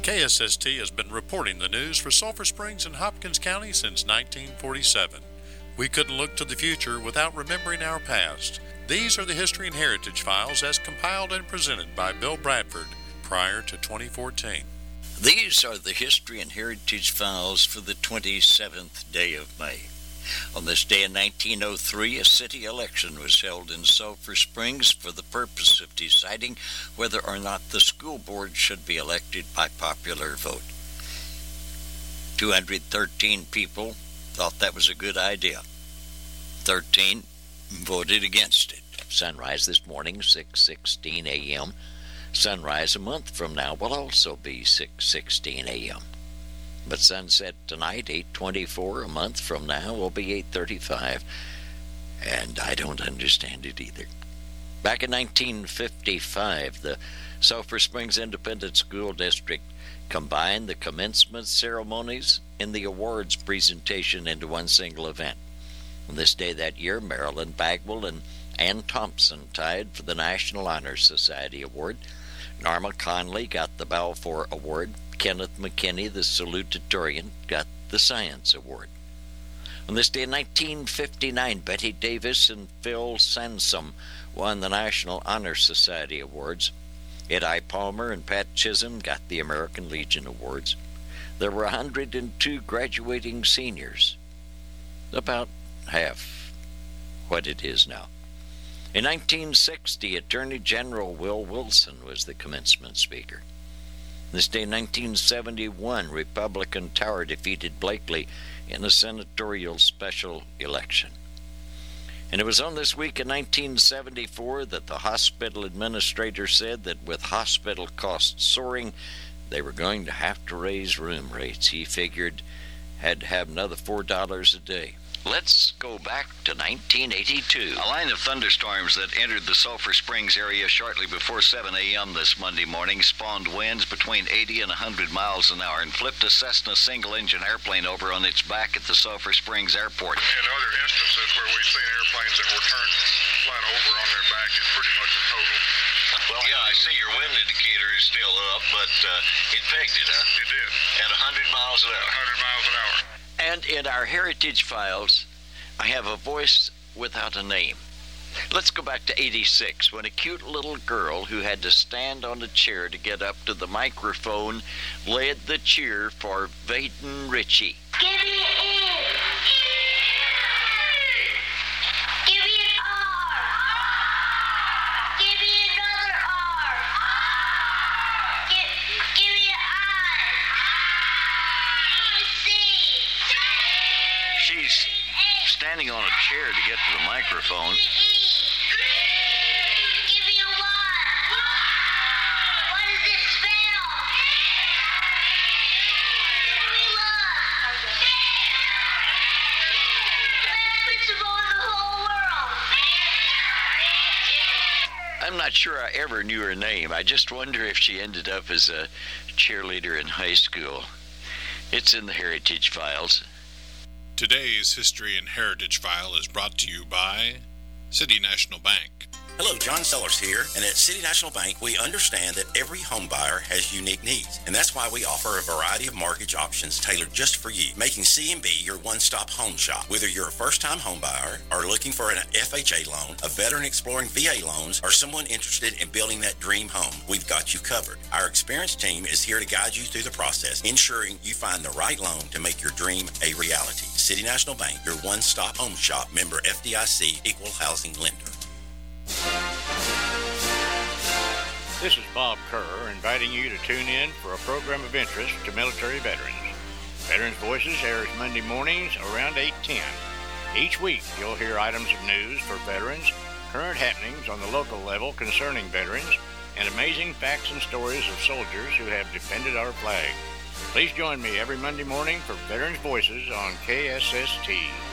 KSST has been reporting the news for Sulphur Springs and Hopkins County since 1947. We couldn't look to the future without remembering our past. These are the History and Heritage Files as compiled and presented by Bill Bradford prior to 2014. These are the History and Heritage Files for the 27th day of May. On this day in 1903, a city election was held in Sulphur Springs for the purpose of deciding whether or not the school board should be elected by popular vote. 213 people thought that was a good idea. 13 voted against it. Sunrise this morning, 6:16 a.m. Sunrise a month from now will also be 6:16 a.m. But sunset tonight, 8:24, a month from now, will be 8:35. And I don't understand it either. Back in 1955, the Sulphur Springs Independent School District combined the commencement ceremonies and the awards presentation into one single event. On this day that year, Marilyn Bagwell and Ann Thompson tied for the National Honor Society Award. Norma Conley got the Balfour Award. Kenneth McKinney, the salutatorian, got the Science Award. On this day in 1959, Betty Davis and Phil Sansom won the National Honor Society Awards. Ed I. Palmer and Pat Chisholm got the American Legion Awards. There were 102 graduating seniors, about half what it is now. In 1960, Attorney General Will Wilson was the commencement speaker. This day in 1971, Republican Tower defeated Blakely in a senatorial special election. And it was on this week in 1974 that the hospital administrator said that with hospital costs soaring, they were going to have to raise room rates. He figured had to have another $4 a day. Let's go back to 1982. A line of thunderstorms that entered the Sulphur Springs area shortly before 7 a.m. this Monday morning spawned winds between 80 and 100 miles an hour and flipped a Cessna single-engine airplane over on its back at the Sulphur Springs Airport. In other instances where we've seen airplanes that were turned flat over on their back, it's pretty much a total. Well, yeah, I see your wind indicator is still up, but it pegged it up. It did. At 100 miles an hour. 100 miles an hour. And in our Heritage Files, I have a voice without a name. Let's go back to 86, when a cute little girl who had to stand on a chair to get up to the microphone led the cheer for Vaden Ritchie. Give me an E. Give me an R. Give me another R. Give me an I. C. She's standing on a chair to get to the microphone. Give me a Y. What does it spell? Give me love. Best principal in the whole world. I'm not sure I ever knew her name. I just wonder if she ended up as a cheerleader in high school. It's in the Heritage Files. Today's History and Heritage File is brought to you by City National Bank. Hello, John Sellers here, and at City National Bank, we understand that every home buyer has unique needs, and that's why we offer a variety of mortgage options tailored just for you, making CNB your one-stop home shop. Whether you're a first-time home buyer or looking for an FHA loan, a veteran exploring VA loans, or someone interested in building that dream home, we've got you covered. Our experienced team is here to guide you through the process, ensuring you find the right loan to make your dream a reality. City National Bank, your one-stop home shop, member FDIC, equal housing lender. This is Bob Kerr inviting you to tune in for a program of interest to military veterans. Veterans Voices airs Monday mornings around 8:10. Each week you'll hear items of news for veterans, current happenings on the local level concerning veterans, and amazing facts and stories of soldiers who have defended our flag. Please join me every Monday morning for Veterans Voices on KSST.